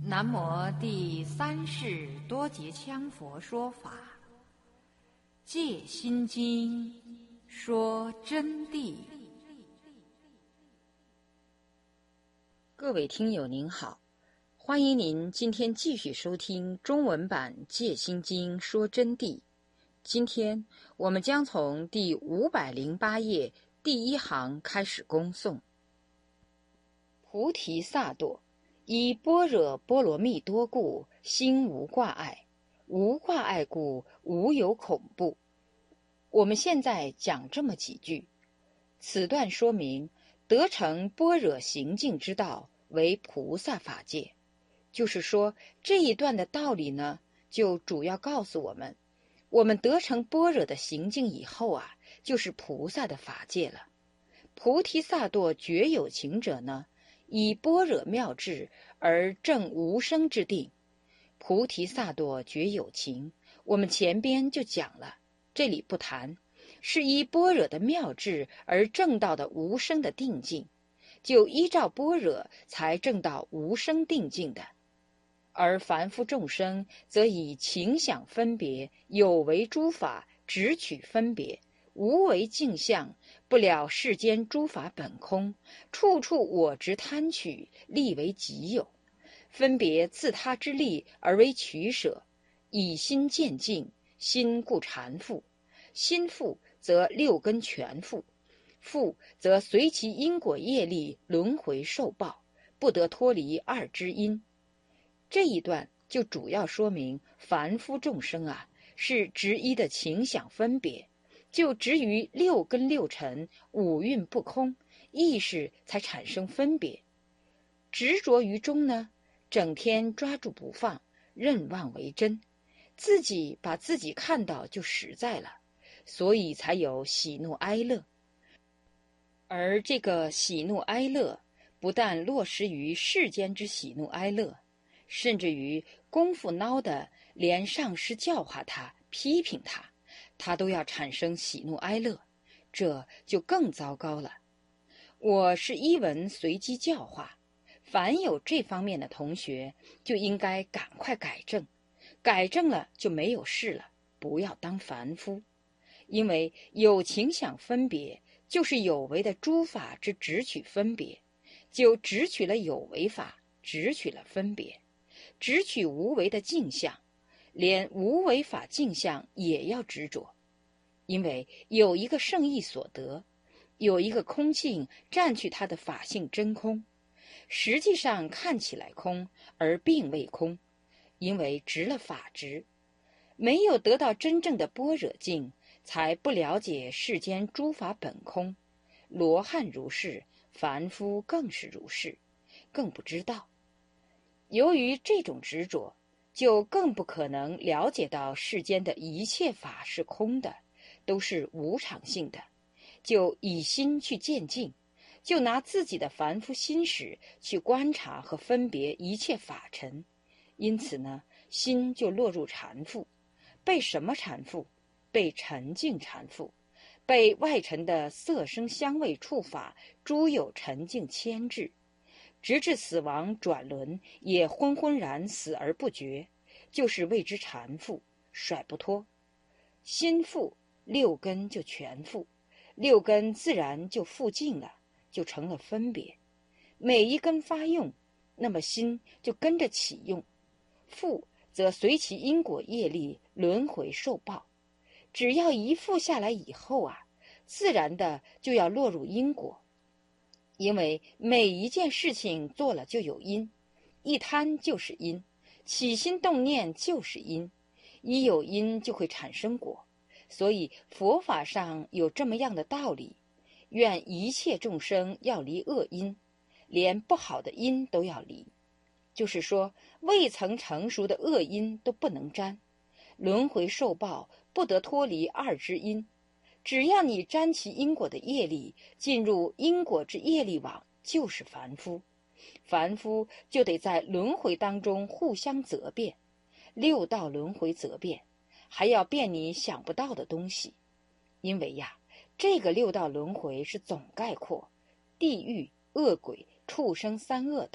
南无第三世多杰羌佛说法，戒心经说真谛。 各位听友您好，欢迎您今天继续收听中文版戒心经说真谛。今天我们将从第508页第一行开始恭诵。菩提萨埵，以般若波罗蜜多故，心无挂碍，无挂碍故，无有恐怖。我们现在讲这么几句，此段说明得成般若行境之道为菩萨法界。就是说，这一段的道理呢，就主要告诉我们，我们得成般若的行境以后啊，就是菩萨的法界了。菩提萨埵觉有情者呢，以般若妙智而证无生之定。菩提萨埵觉有情，我们前边就讲了，这里不谈，是依般若的妙智而证到的无生的定境，就依照般若才证到无生定境的。而凡夫众生则以情想分别，有为诸法执取分别，无为镜相，不了世间诸法本空，处处我执贪取，立为己有，分别自他之力而为取舍，以心见境，心故缠缚，心缚则六根全缚，缚则随其因果业力轮回受报，不得脱离二之因。这一段就主要说明凡夫众生啊，是执一的情想分别，就执于六根六尘五蕴不空，意识才产生分别。执着于中呢，整天抓住不放，认妄为真，自己把自己看到就实在了，所以才有喜怒哀乐。而这个喜怒哀乐不但落实于世间之喜怒哀乐，甚至于功夫孬的，连上师教化他批评他，他都要产生喜怒哀乐，这就更糟糕了。我是依文随机教化，凡有这方面的同学就应该赶快改正，改正了就没有事了，不要当凡夫。因为有情想分别，就是有为的诸法之执取分别，就执取了有为法，执取了分别，执取无为的镜像，连无为法镜像也要执着。因为有一个圣意所得，有一个空性占据它的法性真空，实际上看起来空而并未空，因为执了法执，没有得到真正的般若境，才不了解世间诸法本空。罗汉如是，凡夫更是如是，更不知道。由于这种执着，就更不可能了解到世间的一切法是空的，都是无常性的，就以心去见境，就拿自己的凡夫心识去观察和分别一切法尘，因此呢，心就落入缠缚。被什么缠缚？被尘境缠缚，被外尘的色声香味触法诸有尘境牵制，直至死亡转轮也昏昏然死而不觉，就是为之缠缚，甩不脱。心缚，六根就全缚，六根自然就缚尽了，就成了分别。每一根发用，那么心就跟着起用，缚则随其因果业力轮回受报。只要一缚下来以后啊，自然的就要落入因果。因为每一件事情做了就有因，一贪就是因，起心动念就是因，一有因就会产生果。所以佛法上有这么样的道理，愿一切众生要离恶因，连不好的因都要离。就是说，未曾成熟的恶因都不能沾，轮回受报不得脱离二之因。只要你沾其因果的业力，进入因果之业力网，就是凡夫。凡夫就得在轮回当中互相责变，六道轮回责变，还要变你想不到的东西。因为呀，这个六道轮回是总概括，地狱、恶鬼、畜生三恶道。